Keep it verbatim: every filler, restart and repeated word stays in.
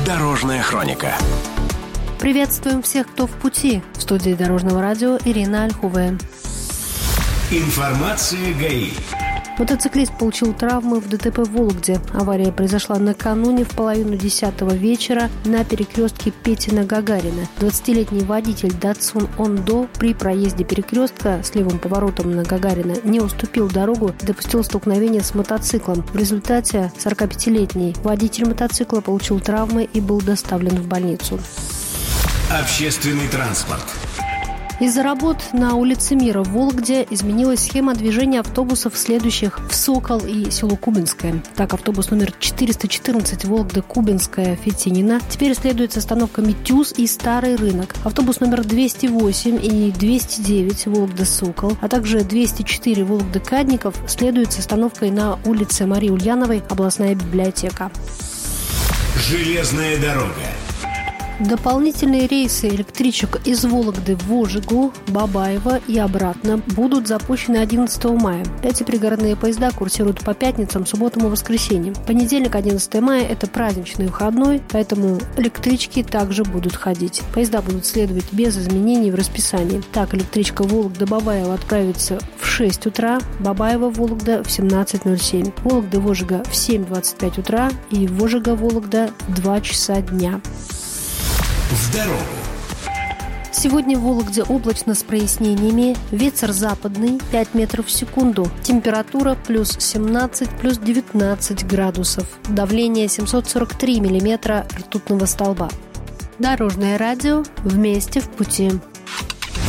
Дорожная хроника. Приветствуем всех, кто в пути. В студии Дорожного радио Ирина Ольховая. Информация ГАИ. Мотоциклист получил травмы в ДТП в Вологде. Авария произошла накануне в половину десятого вечера на перекрестке Петина-Гагарина. двадцатилетний водитель Datsun Ondo при проезде перекрестка с левым поворотом на Гагарина не уступил дорогу и допустил столкновение с мотоциклом. В результате сорокапятилетний водитель мотоцикла получил травмы и был доставлен в больницу. Общественный транспорт. Из-за работ на улице Мира в Вологде изменилась схема движения автобусов, следующих в Сокол и село Кубинское. Так, автобус номер четыреста четырнадцать Вологда-Кубинская-Фетинина теперь следует с остановками Тюз и Старый рынок. Автобус номер двести восемь и двести девять Вологда-Сокол, а также двести четыре Вологда-Кадников следует с остановкой на улице Марии Ульяновой, областная библиотека. Железная дорога. Дополнительные рейсы электричек из Вологды в Волжегу, Бабаево и обратно будут запущены одиннадцатого мая. Эти пригородные поезда курсируют по пятницам, субботам и воскресеньям. Понедельник, одиннадцатого мая – это праздничный выходной, поэтому электрички также будут ходить. Поезда будут следовать без изменений в расписании. Так, электричка Вологда-Бабаево отправится в шесть утра, Бабаево-Вологда в семнадцать ноль семь, Вологда-Волжега в семь двадцать пять утра и Волжега-Вологда в два часа дня. В дорогу. Сегодня в Вологде облачно с прояснениями. Ветер западный пять метров в секунду. Температура плюс семнадцать, плюс девятнадцать градусов. Давление семьсот сорок три миллиметра ртутного столба. Дорожное радио. Вместе в пути.